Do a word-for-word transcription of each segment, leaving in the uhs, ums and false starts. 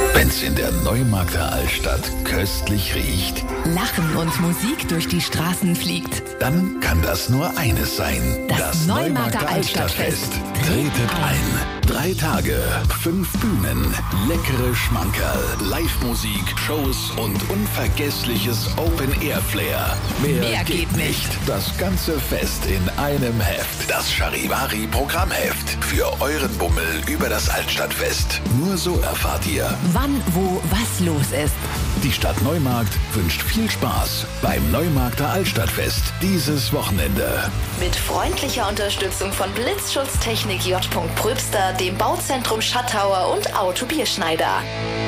Wenn's in der Neumarkter Altstadt köstlich riecht, Lachen und Musik durch die Straßen fliegt, dann kann das nur eines sein. Das, das Neumarkter Altstadtfest. Tretet ein. Drei Tage, fünf Bühnen, leckere Schmankerl, Live-Musik, Shows und unvergessliches Open-Air-Flair. Mehr, Mehr geht nicht. Das ganze Fest in einem Heft. Das Charivari-Programmheft. Für euren Bummel über das Altstadtfest. Nur so erfahrt ihr, wann, wo, was los ist. die Stadt Neumarkt wünscht viel Spaß beim Neumarkter Altstadtfest dieses Wochenende. Mit freundlicher Unterstützung von Blitzschutztechnik J. Pröbster, dem Bauzentrum Schattauer und Auto Bierschneider.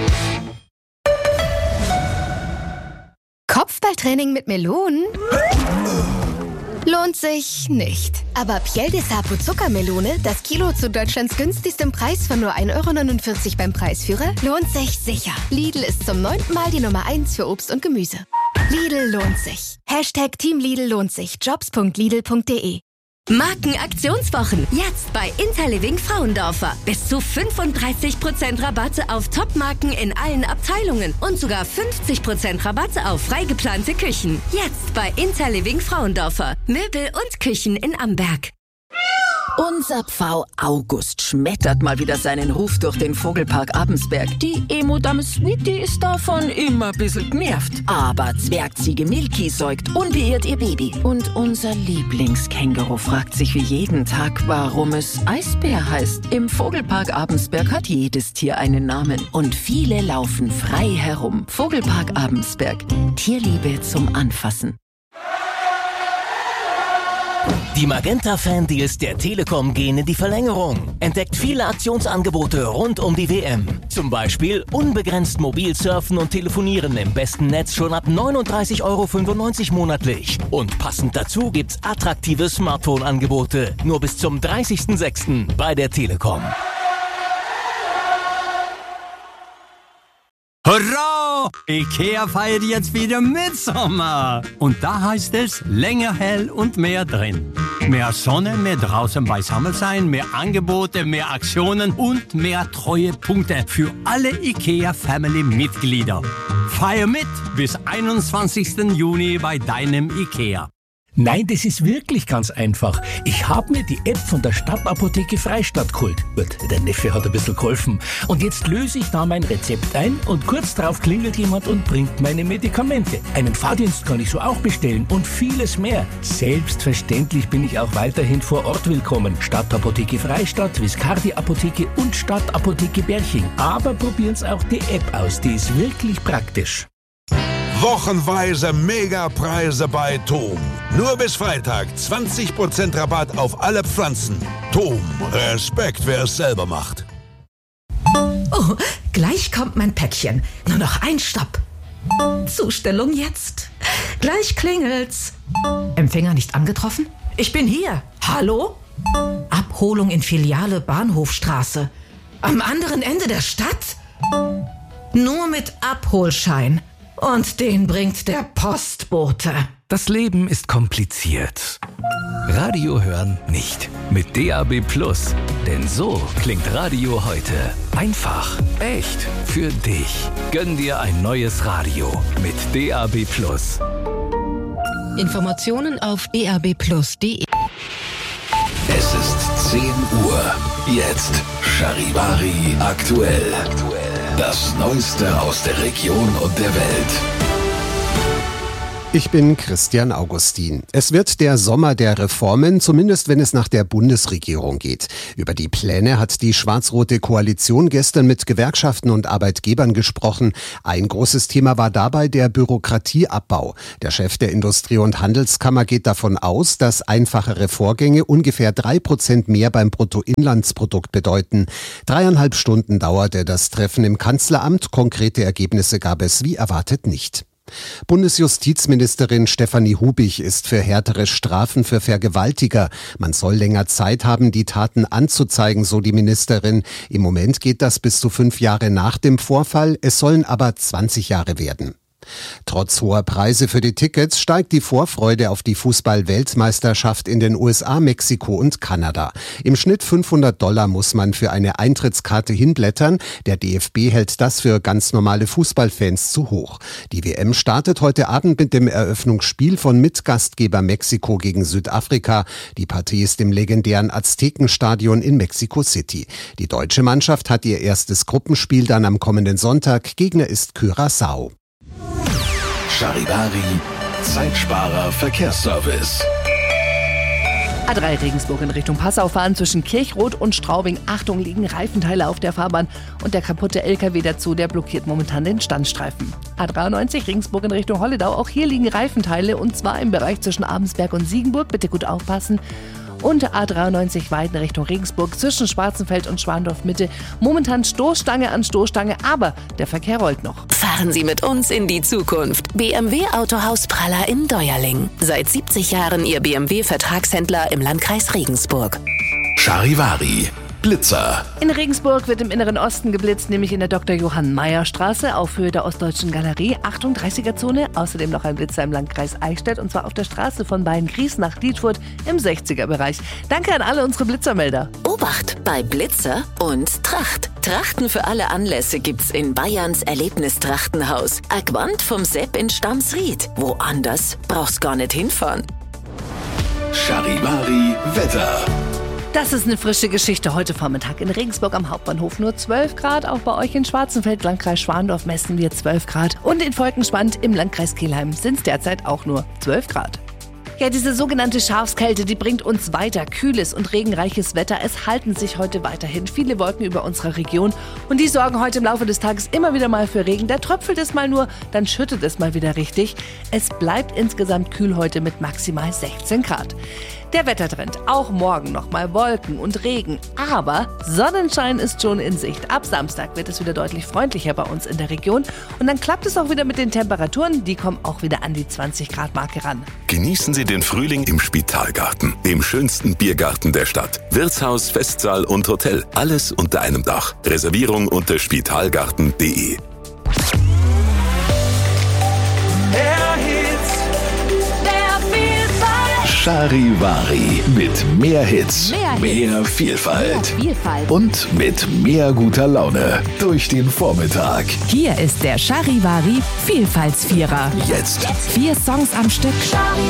Kopfballtraining mit Melonen? Lohnt sich nicht. Aber Piel de Sapo Zuckermelone, das Kilo zu Deutschlands günstigstem Preis von nur ein Euro neunundvierzig beim Preisführer, lohnt sich sicher. Lidl ist zum neunten Mal die Nummer eins für Obst und Gemüse. Lidl lohnt sich. Hashtag Team Lidl lohnt sich. Jobs punkt lidl punkt de. Markenaktionswochen. Jetzt bei Interliving Frauendorfer. Bis zu fünfunddreißig Prozent Rabatte auf Topmarken in allen Abteilungen und sogar fünfzig Prozent Rabatte auf freigeplante Küchen. Jetzt bei Interliving Frauendorfer. Möbel und Küchen in Amberg. Unser Pfau August schmettert mal wieder seinen Ruf durch den Vogelpark Abensberg. Die Emo-Dame Sweetie ist davon immer ein bisschen genervt. Aber Zwergziege Milky säugt unbeirrt ihr Baby. Und unser Lieblingskänguru fragt sich wie jeden Tag, warum es Eisbär heißt. Im Vogelpark Abensberg hat jedes Tier einen Namen. Und viele laufen frei herum. Vogelpark Abensberg. Tierliebe zum Anfassen. Die Magenta-Fan-Deals der Telekom gehen in die Verlängerung. Entdeckt viele Aktionsangebote rund um die W M. Zum Beispiel unbegrenzt mobil surfen und telefonieren im besten Netz schon ab neununddreißig Euro fünfundneunzig monatlich. Und passend dazu gibt's attraktive Smartphone-Angebote. Nur bis zum dreißigsten sechsten bei der Telekom. Hurra! Ikea feiert jetzt wieder Mitsommer. Und da heißt es länger hell und mehr drin. Mehr Sonne, mehr draußen beisammen sein, mehr Angebote, mehr Aktionen und mehr Treuepunkte für alle Ikea-Family-Mitglieder. Feier mit bis einundzwanzigsten Juni bei deinem Ikea. Nein, das ist wirklich ganz einfach. Ich habe mir die App von der Stadtapotheke Freistadt geholt. Gut, der Neffe hat ein bisschen geholfen. Und jetzt löse ich da mein Rezept ein und kurz darauf klingelt jemand und bringt meine Medikamente. Einen Fahrdienst kann ich so auch bestellen und vieles mehr. Selbstverständlich bin ich auch weiterhin vor Ort willkommen. Stadtapotheke Freistadt, Viscardi Apotheke und Stadtapotheke Berching. Aber probieren's auch die App aus, die ist wirklich praktisch. Wochenweise Megapreise bei Tom. Nur bis Freitag zwanzig Prozent Rabatt auf alle Pflanzen. Tom, Respekt, wer es selber macht. Oh, gleich kommt mein Päckchen. Nur noch ein Stopp. Zustellung jetzt. Gleich klingelt's. Empfänger nicht angetroffen? Ich bin hier. Hallo? Abholung in Filiale Bahnhofstraße. Am anderen Ende der Stadt? Nur mit Abholschein. Und den bringt der Postbote. Das Leben ist kompliziert. Radio hören nicht. Mit D A B Plus. Denn so klingt Radio heute. Einfach, echt, für dich. Gönn dir ein neues Radio mit D A B Plus. Informationen auf d a b plus punkt de. Es ist zehn Uhr. Jetzt Charivari aktuell. Das Neueste aus der Region und der Welt. Ich bin Christian Augustin. Es wird der Sommer der Reformen, zumindest wenn es nach der Bundesregierung geht. Über die Pläne hat die schwarz-rote Koalition gestern mit Gewerkschaften und Arbeitgebern gesprochen. Ein großes Thema war dabei der Bürokratieabbau. Der Chef der Industrie- und Handelskammer geht davon aus, dass einfachere Vorgänge ungefähr drei Prozent mehr beim Bruttoinlandsprodukt bedeuten. Dreieinhalb Stunden dauerte das Treffen im Kanzleramt. Konkrete Ergebnisse gab es wie erwartet nicht. Bundesjustizministerin Stefanie Hubig ist für härtere Strafen für Vergewaltiger. Man soll länger Zeit haben, die Taten anzuzeigen, so die Ministerin. Im Moment geht das bis zu fünf Jahre nach dem Vorfall. Es sollen aber zwanzig Jahre werden. Trotz hoher Preise für die Tickets steigt die Vorfreude auf die Fußball-Weltmeisterschaft in den U S A, Mexiko und Kanada. Im Schnitt fünfhundert Dollar muss man für eine Eintrittskarte hinblättern. Der D F B hält das für ganz normale Fußballfans zu hoch. Die W M startet heute Abend mit dem Eröffnungsspiel von Mitgastgeber Mexiko gegen Südafrika. Die Partie ist im legendären Aztekenstadion in Mexico City. Die deutsche Mannschaft hat ihr erstes Gruppenspiel dann am kommenden Sonntag. Gegner ist Curaçao. Charivari, Zeitsparer Verkehrsservice. A drei Regensburg in Richtung Passau fahren zwischen Kirchroth und Straubing. Achtung, liegen Reifenteile auf der Fahrbahn und der kaputte L K W dazu, der blockiert momentan den Standstreifen. A dreiundneunzig Regensburg in Richtung Holledau, auch hier liegen Reifenteile und zwar im Bereich zwischen Abensberg und Siegenburg. Bitte gut aufpassen. Und A dreiundneunzig Weiden Richtung Regensburg zwischen Schwarzenfeld und Schwandorf Mitte. Momentan Stoßstange an Stoßstange, aber der Verkehr rollt noch. Fahren Sie mit uns in die Zukunft. B M W Autohaus Praller in Deuerling. Seit siebzig Jahren Ihr B M W-Vertragshändler im Landkreis Regensburg. Charivari, Blitzer. In Regensburg wird im Inneren Osten geblitzt, nämlich in der Doktor Johann Mayer Straße auf Höhe der Ostdeutschen Galerie. Achtung, dreißiger-Zone. Außerdem noch ein Blitzer im Landkreis Eichstätt und zwar auf der Straße von Beingries nach Dietfurt im sechziger-Bereich. Danke an alle unsere Blitzermelder. Obacht bei Blitzer und Tracht. Trachten für alle Anlässe gibt's in Bayerns Erlebnistrachtenhaus. Aquant vom Sepp in Stamsried. Woanders brauchst gar nicht hinfahren. Charivari, Wetter. Das ist eine frische Geschichte heute Vormittag in Regensburg am Hauptbahnhof. Nur zwölf Grad, auch bei euch in Schwarzenfeld, Landkreis Schwandorf, messen wir zwölf Grad. Und in Volkenschwand im Landkreis Kelheim sind es derzeit auch nur zwölf Grad. Ja, diese sogenannte Schafskälte, die bringt uns weiter. Kühles und regenreiches Wetter, es halten sich heute weiterhin viele Wolken über unserer Region. Und die sorgen heute im Laufe des Tages immer wieder mal für Regen. Da tröpfelt es mal nur, dann schüttet es mal wieder richtig. Es bleibt insgesamt kühl heute mit maximal sechzehn Grad. Der Wettertrend, auch morgen nochmal Wolken und Regen, aber Sonnenschein ist schon in Sicht. Ab Samstag wird es wieder deutlich freundlicher bei uns in der Region und dann klappt es auch wieder mit den Temperaturen, die kommen auch wieder an die zwanzig Grad Marke ran. Genießen Sie den Frühling im Spitalgarten, dem schönsten Biergarten der Stadt. Wirtshaus, Festsaal und Hotel, alles unter einem Dach. Reservierung unter spitalgarten punkt de. Charivari mit mehr Hits, mehr, mehr, Hits. Vielfalt. mehr Vielfalt und mit mehr guter Laune durch den Vormittag. Hier ist der Charivari Vielfaltsvierer. Jetzt. Vier Songs am Stück. Charivari.